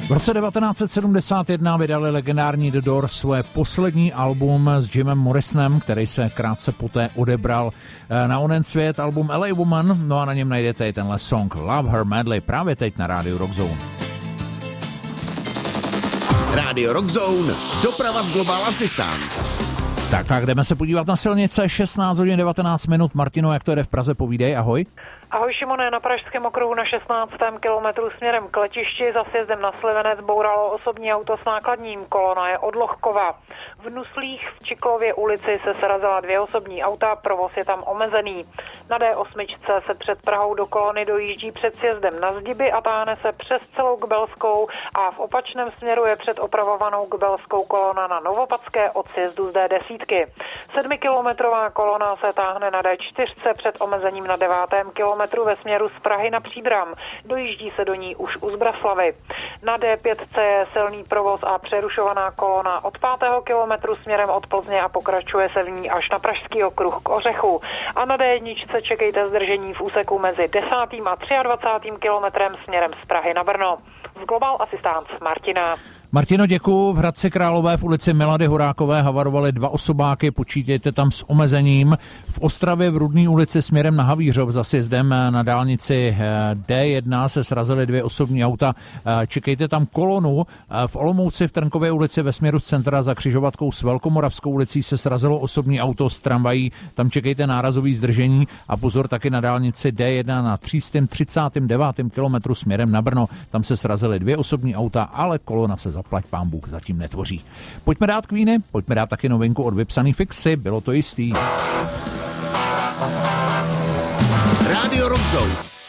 V roce 1971 vydali legendární The Doors své poslední album s Jimem Morrisonem, který se krátce poté odebral na onen svět, album LA Woman, no a na něm najdete i tenhle song Love Her Madly právě teď na rádiu Rock Zone. Rádio Rock Zone, doprava z Global Assistance. Tak, jdeme se podívat na silnice, 16 hodin 19 minut. Martino, jak to jde v Praze, povídej, ahoj. Ahoj Šimone, na Pražském okruhu na 16. kilometru směrem k letišti za sjezdem na Slivenec bouralo osobní auto s nákladním, kolona je od Lohkova. V Nuslích v Čiklově ulici se srazila 2 osobní auta, provoz je tam omezený. Na D8 se před Prahou do kolony dojíždí před sjezdem na Zdiby a táhne se přes celou Kbelskou a v opačném směru je před opravovanou Kbelskou kolona na Novopadské od sjezdu z D10. 7kilometrová kolona se táhne na D4 před omezením na 9. kilometru ve směru z Prahy na Příbram. Dojíždí se do ní už u Zbraslavy. Na D5 je silný provoz a přerušovaná kolona od 5. kilometru směrem od Plzně a pokračuje se v ní až na Pražský okruh k Ořechu. A na D1 čekejte zdržení v úseku mezi 10. a 23. kilometrem směrem z Prahy na Brno. Z Global Assistance Martina. Martino, děkuju. V Hradci Králové v ulici Milady Horákové havarovaly 2 osobáky, počítejte tam s omezením. V Ostravě v Rudné ulici směrem na Havířov za sjezdem na dálnici D1 se srazily 2 osobní auta, čekejte tam kolonu. V Olomouci v Trnkově ulici ve směru z centra za křižovatkou s Velkomoravskou ulicí se srazilo osobní auto s tramvají, tam čekejte nárazový zdržení a pozor taky na dálnici D1 na 339. kilometru směrem na Brno, tam se srazily 2 osobní auta, ale kolona se zaplať pán Bůh zatím netvoří. Pojďme dát Queeny, pojďme dát taky novinku od vypsaný Fixy, bylo to jistý. Rádio Rock Zone.